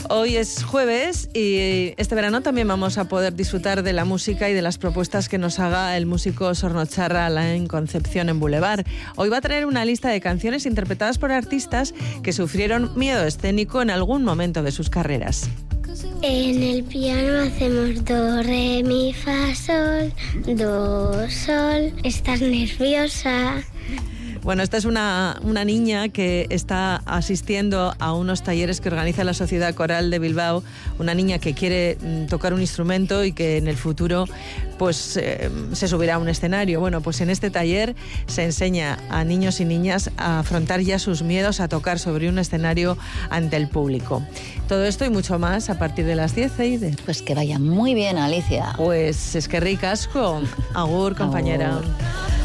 Hoy es jueves y este verano también vamos a poder disfrutar de la música y de las propuestas que nos haga el músico sornocharra Alain Concepción en Boulevard. Hoy va a traer una lista de canciones interpretadas por artistas que sufrieron miedo escénico en algún momento de sus carreras. En el piano hacemos do, re, mi, fa, sol, do, sol. ¿Estás nerviosa? Bueno, esta es una niña que está asistiendo a unos talleres que organiza la Sociedad Coral de Bilbao, una niña que quiere tocar un instrumento y que en el futuro pues se subirá a un escenario. Bueno, pues en este taller se enseña a niños y niñas a afrontar ya sus miedos a tocar sobre un escenario ante el público. Todo esto y mucho más a partir de las 10, Eider. Pues que vaya muy bien, Alicia. Pues es que ricasco. Agur, compañera. Agur.